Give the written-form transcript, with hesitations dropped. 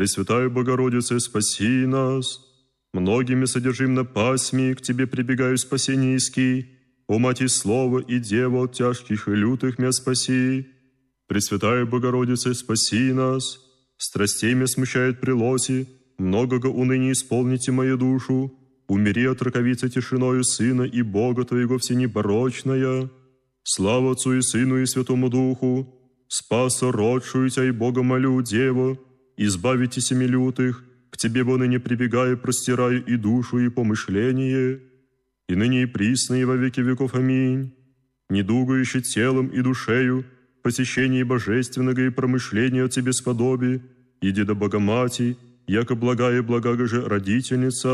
Пресвятая Богородице, спаси нас. Многими содержим на пасьми, к Тебе прибегаю спасение иски. О Мати Слова и Дева от тяжких и лютых мя спаси. Пресвятая Богородице, спаси нас. Страстей мя смущает прилоти, многого уныния исполните мою душу. Умери от раковицы тишиною Сына и Бога Твоего всенепорочная. Слава Отцу и Сыну и Святому Духу. Спаса родшую Тя и Бога молю, Дева, избавите семи лютых, к Тебе во ныне прибегаю, простираю и душу, и помышление, и ныне и присно, и во веки веков. Аминь. Недугающий телом и душею, посещение божественного и промышления от Тебе сподоби, иди до Богомати, яко благая благага же родительница,